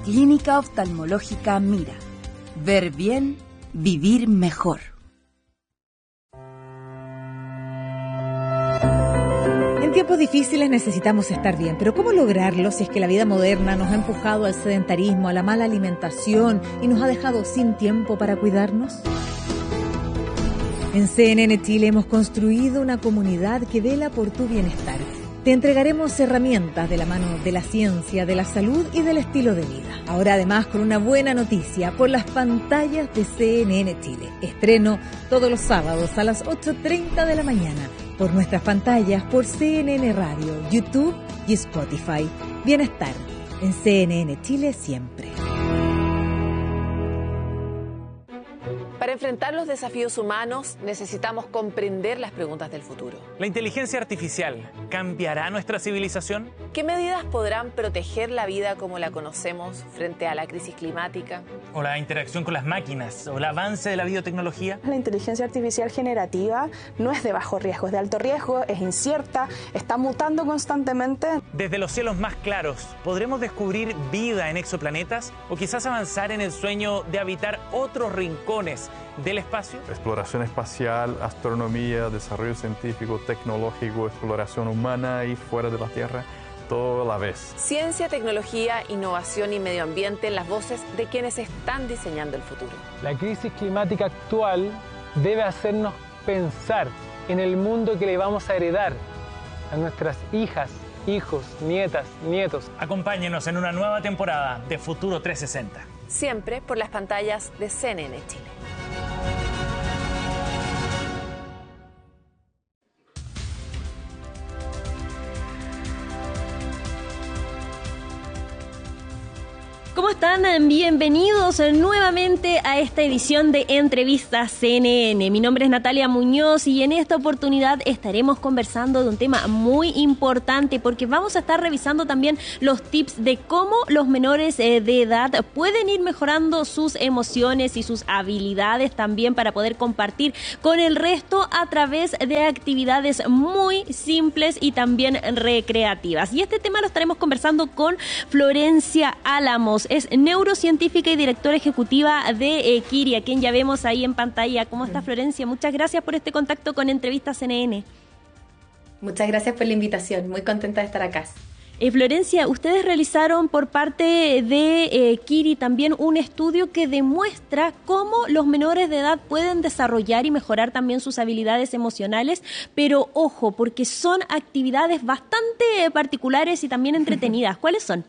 Clínica Oftalmológica Mira. Ver bien, vivir mejor. En tiempos difíciles necesitamos estar bien, pero ¿cómo lograrlo si es que la vida moderna nos ha empujado al sedentarismo, a la mala alimentación y nos ha dejado sin tiempo para cuidarnos? En CNN Chile hemos construido una comunidad que vela por tu bienestar. Te entregaremos herramientas de la mano de la ciencia, de la salud y del estilo de vida. Ahora además con una buena noticia por las pantallas de CNN Chile. Estreno todos los sábados a las 8:30 de la mañana por nuestras pantallas, por CNN Radio, YouTube y Spotify. Bienestar en CNN Chile siempre. Para enfrentar los desafíos humanos necesitamos comprender las preguntas del futuro. ¿La inteligencia artificial cambiará nuestra civilización? ¿Qué medidas podrán proteger la vida como la conocemos frente a la crisis climática? ¿O la interacción con las máquinas? ¿O el avance de la biotecnología? La inteligencia artificial generativa no es de bajo riesgo, es de alto riesgo, es incierta, está mutando constantemente. Desde los cielos más claros, ¿podremos descubrir vida en exoplanetas? ¿O quizás avanzar en el sueño de habitar otros rincones del espacio? Exploración espacial, astronomía, desarrollo científico, tecnológico, exploración humana y fuera de la Tierra, todo a la vez. Ciencia, tecnología, innovación y medio ambiente en las voces de quienes están diseñando el futuro. La crisis climática actual debe hacernos pensar en el mundo que le vamos a heredar a nuestras hijas, hijos, nietas, nietos. Acompáñenos en una nueva temporada de Futuro 360. Siempre por las pantallas de CNN Chile. ¿Cómo están? Bienvenidos nuevamente a esta edición de Entrevistas CNN. Mi nombre es Natalia Muñoz y en esta oportunidad estaremos conversando de un tema muy importante porque vamos a estar revisando también los tips de cómo los menores de edad pueden ir mejorando sus emociones y sus habilidades también para poder compartir con el resto a través de actividades muy simples y también recreativas. Y este tema lo estaremos conversando con Florencia Álamos. Es neurocientífica y directora ejecutiva de Kiri, a quien ya vemos ahí en pantalla. ¿Cómo está, Florencia? Muchas gracias por este contacto con Entrevistas CNN. Muchas gracias por la invitación. Muy contenta de estar acá. Florencia, ustedes realizaron por parte de Kiri también un estudio que demuestra cómo los menores de edad pueden desarrollar y mejorar también sus habilidades emocionales, pero ojo, porque son actividades bastante particulares y también entretenidas. ¿Cuáles son?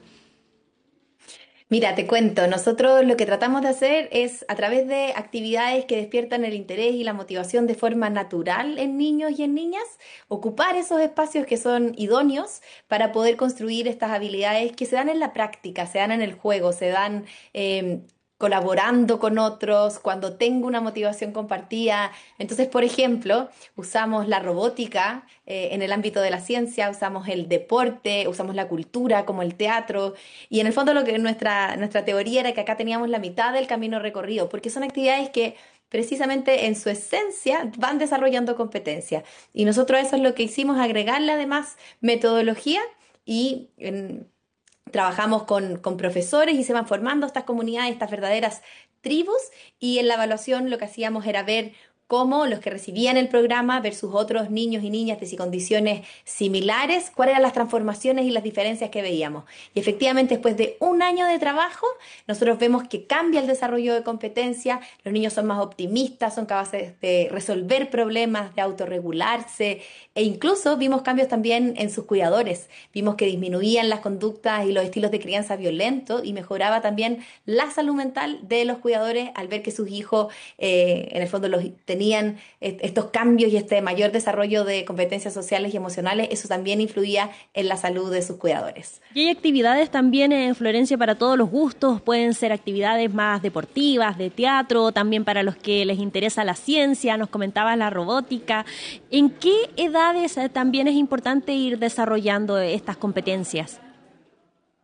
Mira, te cuento, nosotros lo que tratamos de hacer es, a través de actividades que despiertan el interés y la motivación de forma natural en niños y en niñas, ocupar esos espacios que son idóneos para poder construir estas habilidades que se dan en la práctica, se dan en el juego, se dan colaborando con otros, cuando tengo una motivación compartida. Entonces, por ejemplo, usamos la robótica en el ámbito de la ciencia, usamos el deporte, usamos la cultura como el teatro, y en el fondo lo que nuestra teoría era que acá teníamos la mitad del camino recorrido, porque son actividades que precisamente en su esencia van desarrollando competencias. Y nosotros eso es lo que hicimos, agregarle además metodología y trabajamos con profesores y se van formando estas comunidades, estas verdaderas tribus, y en la evaluación lo que hacíamos era ver cómo los que recibían el programa versus otros niños y niñas de condiciones similares, cuáles eran las transformaciones y las diferencias que veíamos. Y efectivamente, después de un año de trabajo, nosotros vemos que cambia el desarrollo de competencia, los niños son más optimistas, son capaces de resolver problemas, de autorregularse, e incluso vimos cambios también en sus cuidadores. Vimos que disminuían las conductas y los estilos de crianza violentos y mejoraba también la salud mental de los cuidadores al ver que sus hijos, en el fondo, tenían estos cambios y este mayor desarrollo de competencias sociales y emocionales. Eso también influía en la salud de sus cuidadores. Y hay actividades también en Florencia para todos los gustos, pueden ser actividades más deportivas, de teatro, también para los que les interesa la ciencia, nos comentabas la robótica. ¿En qué edades también es importante ir desarrollando estas competencias?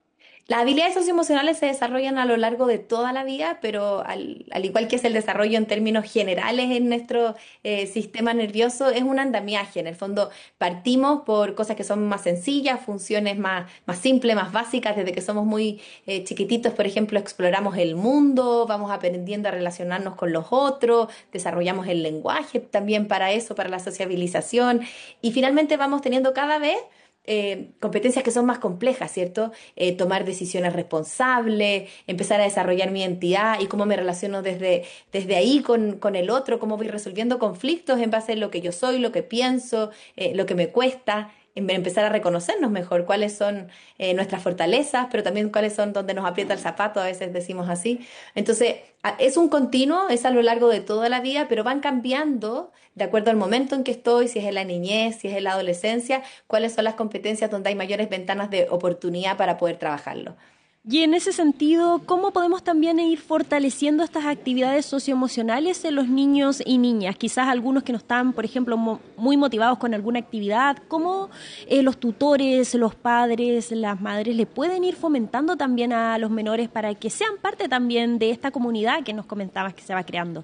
Las habilidades socioemocionales se desarrollan a lo largo de toda la vida, pero al igual que es el desarrollo en términos generales en nuestro sistema nervioso, es un andamiaje. En el fondo partimos por cosas que son más sencillas, funciones más simples, más básicas. Desde que somos muy chiquititos, por ejemplo, exploramos el mundo, vamos aprendiendo a relacionarnos con los otros, desarrollamos el lenguaje también para eso, para la sociabilización, y finalmente vamos teniendo cada vez competencias que son más complejas, ¿cierto? Tomar decisiones responsables, empezar a desarrollar mi identidad y cómo me relaciono desde ahí con el otro, cómo voy resolviendo conflictos en base a lo que yo soy, lo que pienso, lo que me cuesta, empezar a reconocernos mejor, cuáles son nuestras fortalezas, pero también cuáles son donde nos aprieta el zapato, a veces decimos así. Entonces, es un continuo, es a lo largo de toda la vida, pero van cambiando de acuerdo al momento en que estoy, si es en la niñez, si es en la adolescencia, cuáles son las competencias donde hay mayores ventanas de oportunidad para poder trabajarlo. Y en ese sentido, ¿cómo podemos también ir fortaleciendo estas actividades socioemocionales en los niños y niñas? Quizás algunos que no están, por ejemplo, muy motivados con alguna actividad. ¿Cómo los tutores, los padres, las madres le pueden ir fomentando también a los menores para que sean parte también de esta comunidad que nos comentabas que se va creando?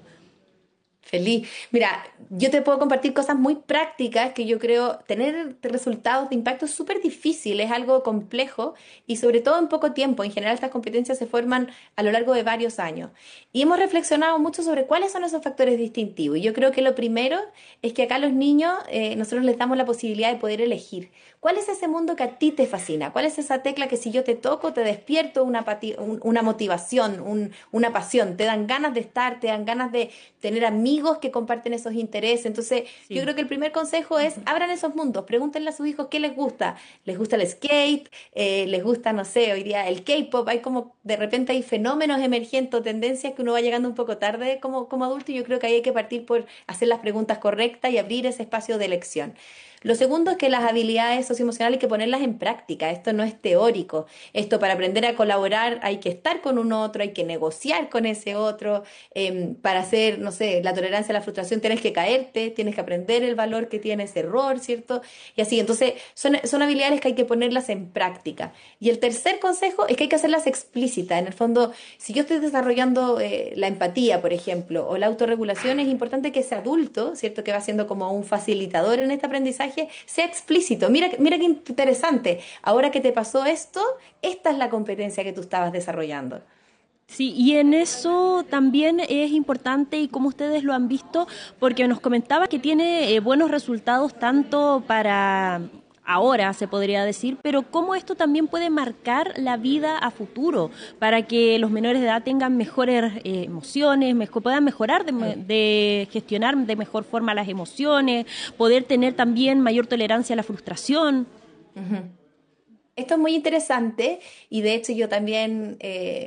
Feliz. Mira, yo te puedo compartir cosas muy prácticas que yo creo tener resultados de impacto es súper difícil, es algo complejo y sobre todo en poco tiempo. En general estas competencias se forman a lo largo de varios años y hemos reflexionado mucho sobre cuáles son esos factores distintivos. Y yo creo que lo primero es que acá a los niños nosotros les damos la posibilidad de poder elegir. ¿Cuál es ese mundo que a ti te fascina? ¿Cuál es esa tecla que si yo te toco te despierto una motivación, una pasión? Te dan ganas de estar, te dan ganas de tener amigos que comparten esos intereses. Entonces, sí, yo creo que el primer consejo es abran esos mundos, pregúntenle a sus hijos qué les gusta. ¿Les gusta el skate? ¿Les gusta, no sé, hoy día el K-pop? Hay como, de repente hay fenómenos emergentes, tendencias que uno va llegando un poco tarde como adulto, y yo creo que ahí hay que partir por hacer las preguntas correctas y abrir ese espacio de elección. Lo segundo es que las habilidades socioemocionales hay que ponerlas en práctica. Esto no es teórico. Esto, para aprender a colaborar hay que estar con un otro, hay que negociar con ese otro. Para hacer, no sé, la tolerancia a la frustración tienes que caerte, tienes que aprender el valor que tiene ese error, ¿cierto? Y así, entonces son habilidades que hay que ponerlas en práctica. Y el tercer consejo es que hay que hacerlas explícitas. En el fondo, si yo estoy desarrollando la empatía, por ejemplo, o la autorregulación, es importante que ese adulto, ¿cierto?, que va siendo como un facilitador en este aprendizaje, sea explícito. Mira qué interesante. Ahora que te pasó esto, esta es la competencia que tú estabas desarrollando. Sí, y en eso también es importante, y como ustedes lo han visto, porque nos comentaba que tiene buenos resultados tanto para ahora, se podría decir, pero cómo esto también puede marcar la vida a futuro para que los menores de edad tengan mejores emociones, puedan mejorar de gestionar de mejor forma las emociones, poder tener también mayor tolerancia a la frustración. Uh-huh. Esto es muy interesante y de hecho yo también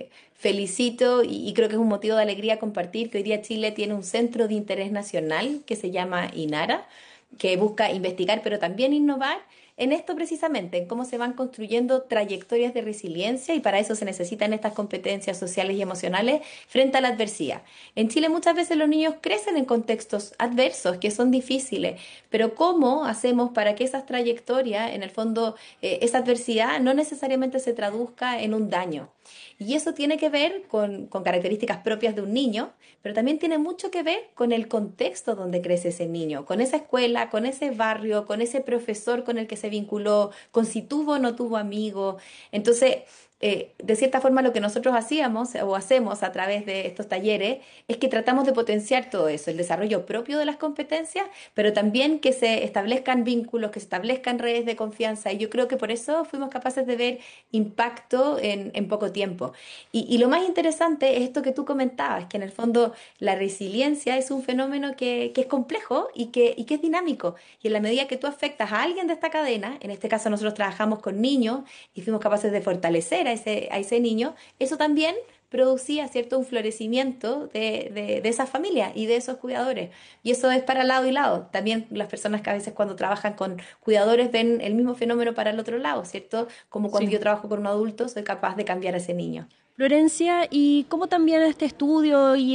felicito y creo que es un motivo de alegría compartir que hoy día Chile tiene un centro de interés nacional que se llama INARA, que busca investigar pero también innovar en esto precisamente, en cómo se van construyendo trayectorias de resiliencia, y para eso se necesitan estas competencias sociales y emocionales frente a la adversidad. En Chile muchas veces los niños crecen en contextos adversos que son difíciles, pero ¿cómo hacemos para que esas trayectorias, en el fondo, esa adversidad no necesariamente se traduzca en un daño? Y eso tiene que ver con características propias de un niño, pero también tiene mucho que ver con el contexto donde crece ese niño, con esa escuela, con ese barrio, con ese profesor con el que se vinculó, con si tuvo o no tuvo amigos. Entonces, de cierta forma lo que nosotros hacíamos o hacemos a través de estos talleres es que tratamos de potenciar todo eso, el desarrollo propio de las competencias, pero también que se establezcan vínculos, que se establezcan redes de confianza, y yo creo que por eso fuimos capaces de ver impacto en poco tiempo. Y lo más interesante es esto que tú comentabas, que en el fondo la resiliencia es un fenómeno que es complejo y que es dinámico, y en la medida que tú afectas a alguien de esta cadena, en este caso nosotros trabajamos con niños y fuimos capaces de fortalecer a ese niño, eso también producía, ¿cierto?, un florecimiento de esa familia y de esos cuidadores. Y eso es para lado y lado. También las personas que a veces cuando trabajan con cuidadores ven el mismo fenómeno para el otro lado, ¿cierto? Como cuando yo trabajo con un adulto, soy capaz de cambiar a ese niño. Florencia, y cómo también este estudio y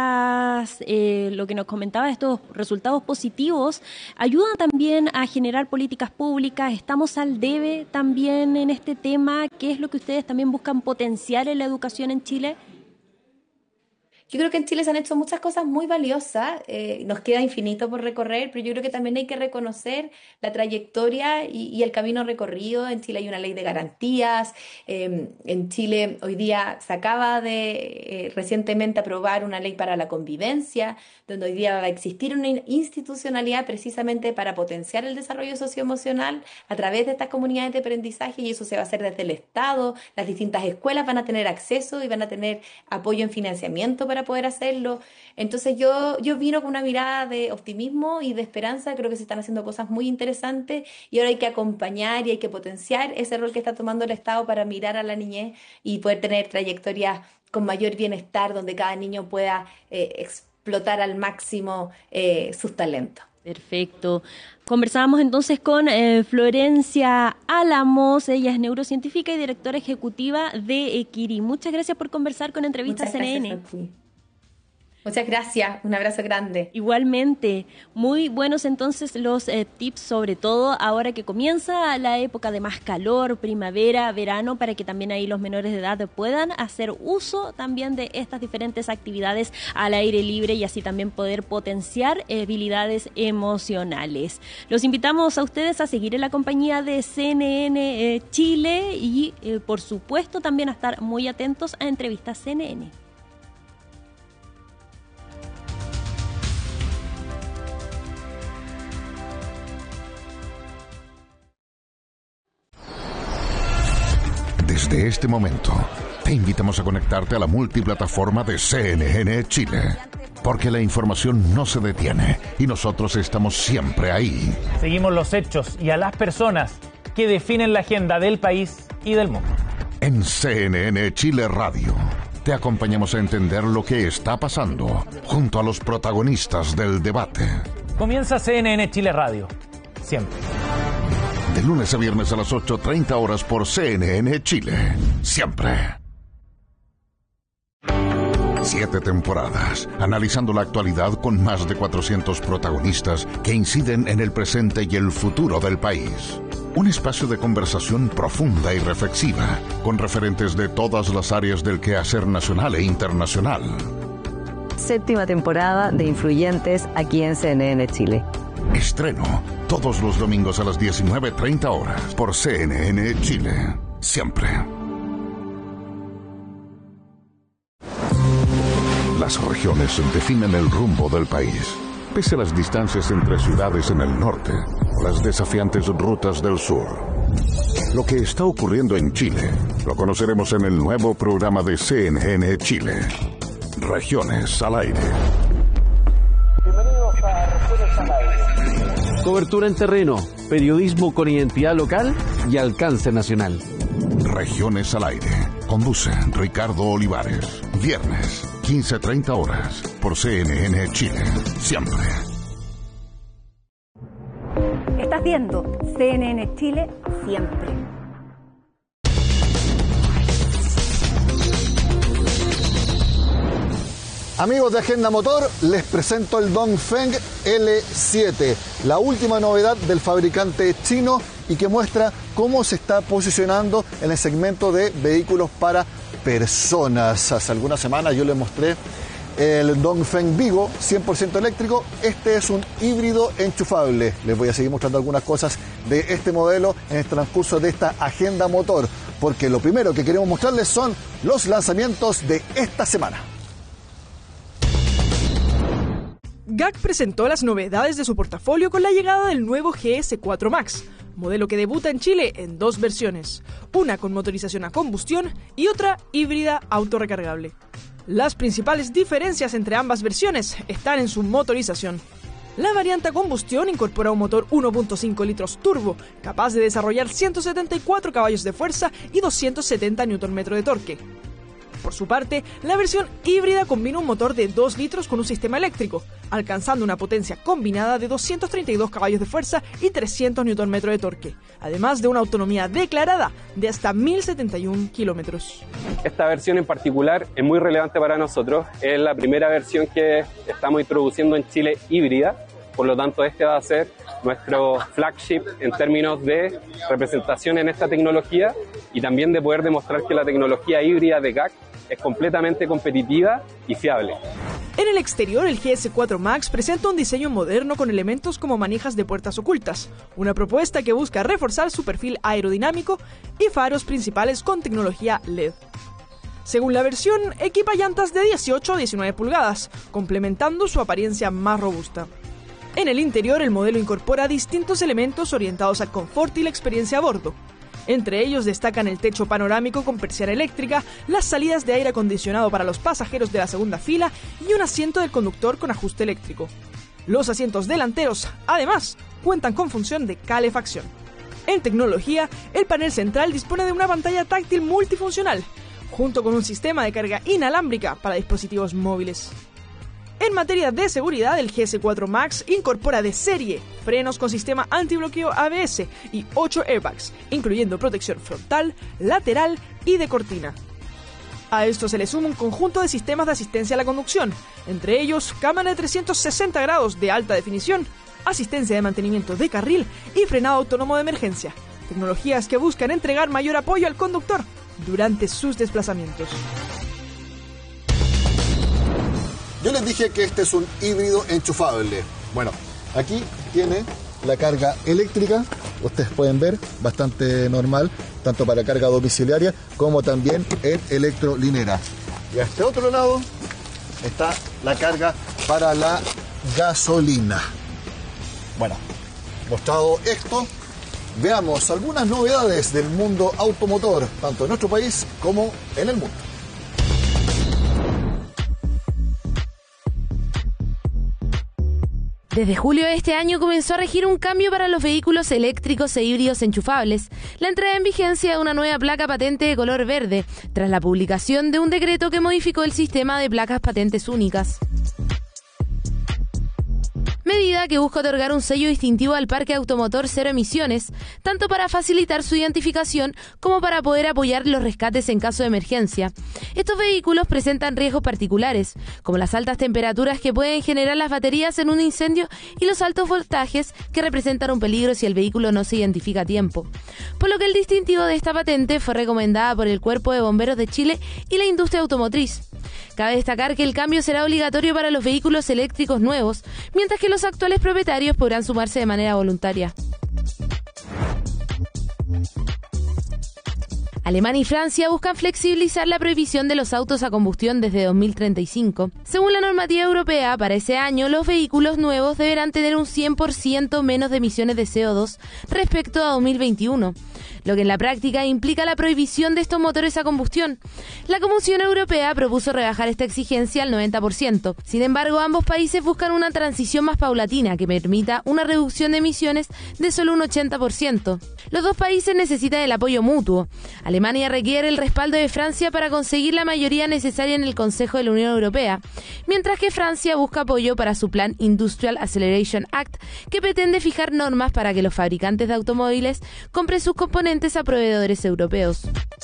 lo que nos comentaba, estos resultados positivos, ayudan también a generar políticas públicas. ¿Estamos al debe también en este tema? ¿Qué es lo que ustedes también buscan potenciar en la educación en Chile? Yo creo que en Chile se han hecho muchas cosas muy valiosas, nos queda infinito por recorrer, pero yo creo que también hay que reconocer la trayectoria y el camino recorrido. En Chile hay una ley de garantías, en Chile hoy día se acaba de recientemente aprobar una ley para la convivencia, donde hoy día va a existir una institucionalidad precisamente para potenciar el desarrollo socioemocional a través de estas comunidades de aprendizaje, y eso se va a hacer desde el Estado. Las distintas escuelas van a tener acceso y van a tener apoyo en financiamiento para poder hacerlo. Entonces yo vino con una mirada de optimismo y de esperanza. Creo que se están haciendo cosas muy interesantes y ahora hay que acompañar y hay que potenciar ese rol que está tomando el Estado para mirar a la niñez y poder tener trayectorias con mayor bienestar, donde cada niño pueda explotar al máximo sus talentos. Perfecto. Conversábamos entonces con Florencia Álamos, ella es neurocientífica y directora ejecutiva de Equiri. Muchas gracias por conversar con Entrevistas CNN. Muchas gracias, un abrazo grande. Igualmente, muy buenos entonces los tips, sobre todo ahora que comienza la época de más calor, primavera, verano, para que también ahí los menores de edad puedan hacer uso también de estas diferentes actividades al aire libre y así también poder potenciar habilidades emocionales. Los invitamos a ustedes a seguir en la compañía de CNN Chile y por supuesto también a estar muy atentos a Entrevistas CNN. Desde este momento, te invitamos a conectarte a la multiplataforma de CNN Chile, porque la información no se detiene y nosotros estamos siempre ahí. Seguimos los hechos y a las personas que definen la agenda del país y del mundo. En CNN Chile Radio, te acompañamos a entender lo que está pasando junto a los protagonistas del debate. Comienza CNN Chile Radio, siempre. De lunes a viernes a las 8:30 horas por CNN Chile. Siempre. 7 temporadas, analizando la actualidad con más de 400 protagonistas que inciden en el presente y el futuro del país. Un espacio de conversación profunda y reflexiva, con referentes de todas las áreas del quehacer nacional e internacional. 7ª temporada de Influyentes aquí en CNN Chile. Estreno todos los domingos a las 19:30 horas por CNN Chile. Siempre. Las regiones definen el rumbo del país, pese a las distancias entre ciudades en el norte o las desafiantes rutas del sur. Lo que está ocurriendo en Chile lo conoceremos en el nuevo programa de CNN Chile, Regiones al Aire. Bienvenidos a Regiones al Aire. Cobertura en terreno, periodismo con identidad local y alcance nacional. Regiones al Aire. Conduce Ricardo Olivares. Viernes, 15:30 horas, por CNN Chile. Siempre. Estás viendo CNN Chile siempre. Amigos de Agenda Motor, les presento el Dongfeng L7, la última novedad del fabricante chino y que muestra cómo se está posicionando en el segmento de vehículos para personas. Hace algunas semanas yo les mostré el Dongfeng Vigo 100% eléctrico. Este es un híbrido enchufable. Les voy a seguir mostrando algunas cosas de este modelo en el transcurso de esta Agenda Motor, porque lo primero que queremos mostrarles son los lanzamientos de esta semana. GAC presentó las novedades de su portafolio con la llegada del nuevo GS4 Max, modelo que debuta en Chile en 2 versiones, una con motorización a combustión y otra híbrida autorrecargable. Las principales diferencias entre ambas versiones están en su motorización. La variante a combustión incorpora un motor 1.5 litros turbo, capaz de desarrollar 174 caballos de fuerza y 270 Nm de torque. Por su parte, la versión híbrida combina un motor de 2 litros con un sistema eléctrico, alcanzando una potencia combinada de 232 caballos de fuerza y 300 Nm de torque, además de una autonomía declarada de hasta 1.071 kilómetros. Esta versión en particular es muy relevante para nosotros. Es la primera versión que estamos introduciendo en Chile híbrida. Por lo tanto, este va a ser nuestro flagship en términos de representación en esta tecnología y también de poder demostrar que la tecnología híbrida de GAC es completamente competitiva y fiable. En el exterior, el GS4 Max presenta un diseño moderno con elementos como manijas de puertas ocultas, una propuesta que busca reforzar su perfil aerodinámico y faros principales con tecnología LED. Según la versión, equipa llantas de 18 a 19 pulgadas, complementando su apariencia más robusta. En el interior, el modelo incorpora distintos elementos orientados al confort y la experiencia a bordo. Entre ellos destacan el techo panorámico con persiana eléctrica, las salidas de aire acondicionado para los pasajeros de la segunda fila y un asiento del conductor con ajuste eléctrico. Los asientos delanteros, además, cuentan con función de calefacción. En tecnología, el panel central dispone de una pantalla táctil multifuncional, junto con un sistema de carga inalámbrica para dispositivos móviles. En materia de seguridad, el GS4 Max incorpora de serie frenos con sistema antibloqueo ABS y 8 airbags, incluyendo protección frontal, lateral y de cortina. A esto se le suma un conjunto de sistemas de asistencia a la conducción, entre ellos cámara de 360 grados de alta definición, asistencia de mantenimiento de carril y frenado autónomo de emergencia, tecnologías que buscan entregar mayor apoyo al conductor durante sus desplazamientos. Yo les dije que este es un híbrido enchufable. Bueno, aquí tiene la carga eléctrica, ustedes pueden ver, bastante normal, tanto para carga domiciliaria como también en electrolinera. Y a este otro lado está la carga para la gasolina. Bueno, mostrado esto, veamos algunas novedades del mundo automotor, tanto en nuestro país como en el mundo. Desde julio de este año comenzó a regir un cambio para los vehículos eléctricos e híbridos enchufables, la entrada en vigencia de una nueva placa patente de color verde, tras la publicación de un decreto que modificó el sistema de placas patentes únicas. Medida que busca otorgar un sello distintivo al parque automotor cero emisiones, tanto para facilitar su identificación como para poder apoyar los rescates en caso de emergencia. Estos vehículos presentan riesgos particulares, como las altas temperaturas que pueden generar las baterías en un incendio y los altos voltajes que representan un peligro si el vehículo no se identifica a tiempo. Por lo que el distintivo de esta patente fue recomendada por el Cuerpo de Bomberos de Chile y la industria automotriz. Cabe destacar que el cambio será obligatorio para los vehículos eléctricos nuevos, mientras que los actuales propietarios podrán sumarse de manera voluntaria. Alemania y Francia buscan flexibilizar la prohibición de los autos a combustión desde 2035. Según la normativa europea, para ese año los vehículos nuevos deberán tener un 100% menos de emisiones de CO2 respecto a 2021, lo que en la práctica implica la prohibición de estos motores a combustión. La Comisión Europea propuso rebajar esta exigencia al 90%. Sin embargo, ambos países buscan una transición más paulatina que permita una reducción de emisiones de solo un 80%. Los dos países necesitan el apoyo mutuo. Alemania requiere el respaldo de Francia para conseguir la mayoría necesaria en el Consejo de la Unión Europea, mientras que Francia busca apoyo para su plan Industrial Acceleration Act, que pretende fijar normas para que los fabricantes de automóviles compren sus componentes a proveedores europeos.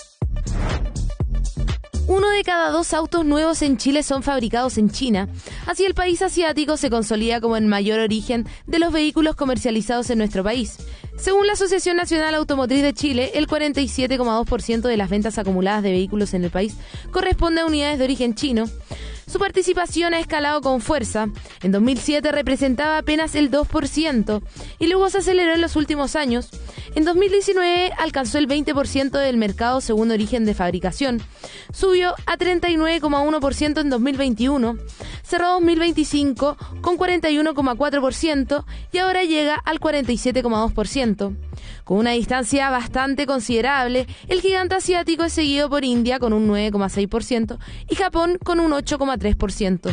1 de cada 2 autos nuevos en Chile son fabricados en China. Así el país asiático se consolida como el mayor origen de los vehículos comercializados en nuestro país. Según la Asociación Nacional Automotriz de Chile, el 47,2% de las ventas acumuladas de vehículos en el país corresponde a unidades de origen chino. Su participación ha escalado con fuerza. En 2007 representaba apenas el 2% y luego se aceleró en los últimos años. En 2019 alcanzó el 20% del mercado según origen de fabricación. Subió a 39,1% en 2021. Cerró 2025 con 41,4% y ahora llega al 47,2%. Con una distancia bastante considerable, el gigante asiático es seguido por India con un 9,6% y Japón con un 8,3%.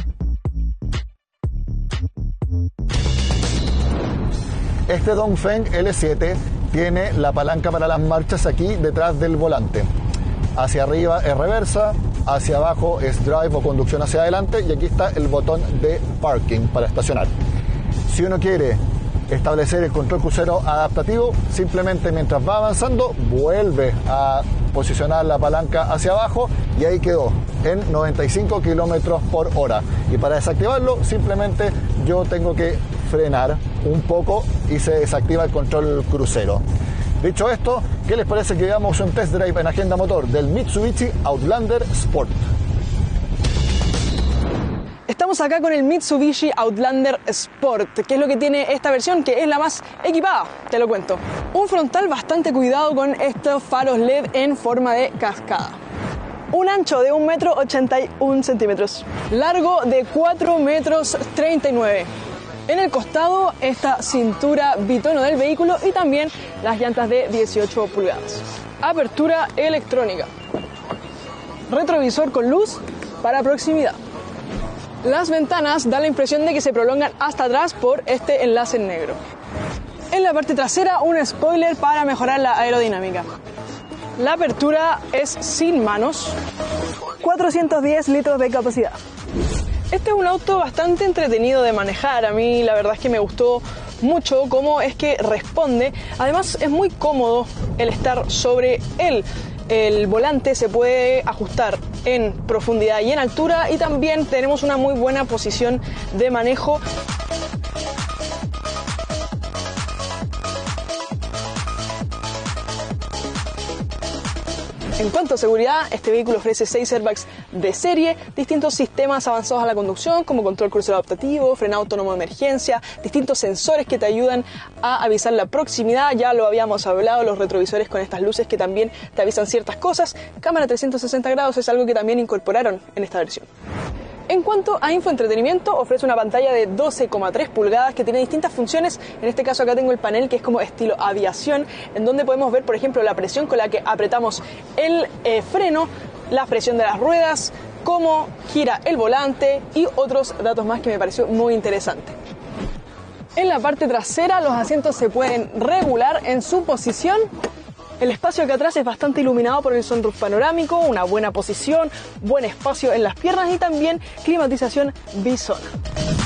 Este Dongfeng L7 tiene la palanca para las marchas aquí detrás del volante. Hacia arriba es reversa, hacia abajo es drive o conducción hacia adelante, y aquí está el botón de parking para estacionar. Si uno quiere establecer el control crucero adaptativo, simplemente mientras va avanzando vuelve a posicionar la palanca hacia abajo y ahí quedó en 95 kilómetros por hora. Y para desactivarlo simplemente yo tengo que frenar un poco y se desactiva el control crucero. Dicho esto, ¿qué les parece que veamos un test drive en Agenda Motor del Mitsubishi Outlander Sport? Estamos acá con el Mitsubishi Outlander Sport, que es lo que tiene esta versión, que es la más equipada, te lo cuento. Un frontal bastante cuidado con estos faros LED en forma de cascada. Un ancho de 1,81 m, largo de 4,39 m. En el costado, esta cintura bitono del vehículo y también las llantas de 18 pulgadas. Apertura electrónica. Retrovisor con luz para proximidad. Las ventanas dan la impresión de que se prolongan hasta atrás por este enlace negro. En la parte trasera, un spoiler para mejorar la aerodinámica. La apertura es sin manos. 410 litros de capacidad. Este es un auto bastante entretenido de manejar. A mí la verdad es que me gustó mucho cómo es que responde. Además es muy cómodo el estar sobre él. El volante se puede ajustar en profundidad y en altura, y también tenemos una muy buena posición de manejo. En cuanto a seguridad, este vehículo ofrece 6 airbags de serie, distintos sistemas avanzados a la conducción como control crucero adaptativo, frenado autónomo de emergencia, distintos sensores que te ayudan a avisar la proximidad, ya lo habíamos hablado, los retrovisores con estas luces que también te avisan ciertas cosas, cámara 360 grados es algo que también incorporaron en esta versión. En cuanto a infoentretenimiento, ofrece una pantalla de 12,3 pulgadas que tiene distintas funciones. En este caso acá tengo el panel que es como estilo aviación, en donde podemos ver, por ejemplo, la presión con la que apretamos el freno, la presión de las ruedas, cómo gira el volante y otros datos más que me pareció muy interesante. En la parte trasera los asientos se pueden regular en su posición. El espacio acá atrás es bastante iluminado por el sunroof panorámico, una buena posición, buen espacio en las piernas y también climatización bisona.